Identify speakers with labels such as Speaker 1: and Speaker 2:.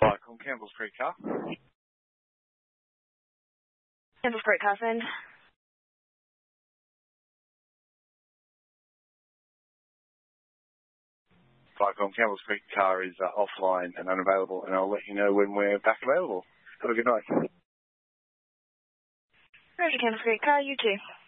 Speaker 1: Viacom, Campbell's Creek car.
Speaker 2: Campbell's Creek car, send.
Speaker 1: Viacom, Campbell's Creek car is offline and unavailable, and I'll let you know when we're back available. Have a good night.
Speaker 2: Roger, Campbell's Creek car, you too.